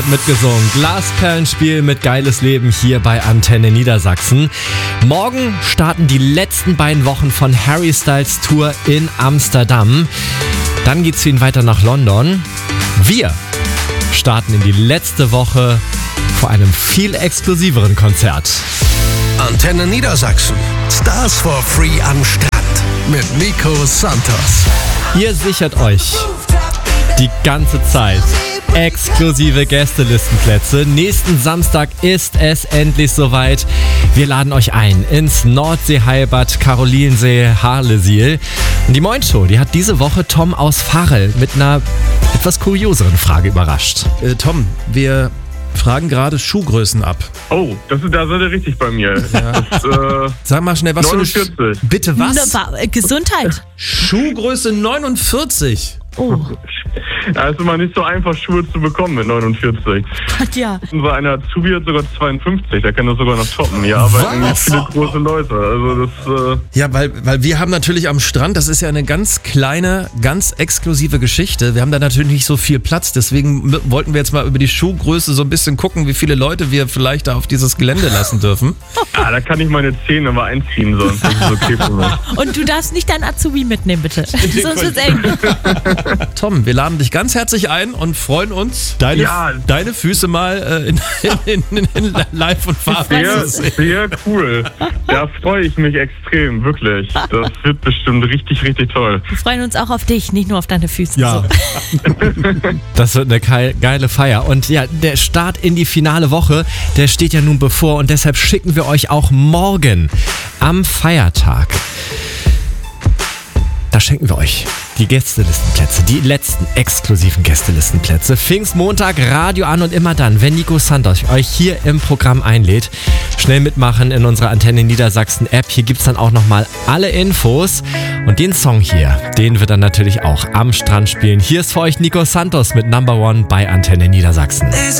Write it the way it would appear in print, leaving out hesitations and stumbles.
Mitgesungen. Glasperlenspiel mit geiles Leben hier bei Antenne Niedersachsen. Morgen starten die letzten beiden Wochen von Harry Styles Tour in Amsterdam. Dann geht's für ihn weiter nach London. Wir starten in die letzte Woche vor einem viel exklusiveren Konzert. Antenne Niedersachsen. Stars for Free am Strand mit Nico Santos. Ihr sichert euch die ganze Zeit exklusive Gästelistenplätze. Nächsten Samstag ist es endlich soweit. Wir laden euch ein ins Nordsee-Heilbad Karolinsee Harlesiel. Und die Moin Show, die hat diese Woche Tom aus Varel mit einer etwas kurioseren Frage überrascht. Tom, wir fragen gerade Schuhgrößen ab. Oh, da seid ihr richtig bei mir. Ja. Sag mal schnell, was 49. für eine... Bitte was? Gesundheit. Schuhgröße 49. Oh, Ja, ist immer nicht so einfach, Schuhe zu bekommen mit 49. Gott, ja. Unser einer Azubi hat sogar 52, der kann das sogar noch toppen. Ja, aber irgendwie viele große Leute. Also das... Ja, weil wir haben natürlich am Strand, das ist ja eine ganz kleine, ganz exklusive Geschichte. Wir haben da natürlich nicht so viel Platz, deswegen wollten wir jetzt mal über die Schuhgröße so ein bisschen gucken, wie viele Leute wir vielleicht da auf dieses Gelände lassen dürfen. da kann ich meine Zähne aber einziehen, sonst ist es okay für mich. Und du darfst nicht deinen Azubi mitnehmen, bitte. Sonst wird's eng. Tom, wir laden dich ganz herzlich ein und freuen uns, deine Füße mal in live und Farbe zu sehen. Sehr cool. Da freue ich mich extrem, wirklich. Das wird bestimmt richtig, richtig toll. Wir freuen uns auch auf dich, nicht nur auf deine Füße. Ja. Das wird eine geile Feier. Und ja, der Start in die finale Woche, der steht ja nun bevor. Und deshalb schicken wir euch auch morgen am Feiertag. Da schenken wir euch die Gästelistenplätze, die letzten exklusiven Gästelistenplätze. Pfingstmontag, Radio an und immer dann, wenn Nico Santos euch hier im Programm einlädt. Schnell mitmachen in unserer Antenne Niedersachsen App. Hier gibt's dann auch nochmal alle Infos. Und den Song hier, den wird dann natürlich auch am Strand spielen. Hier ist für euch Nico Santos mit Number One bei Antenne Niedersachsen.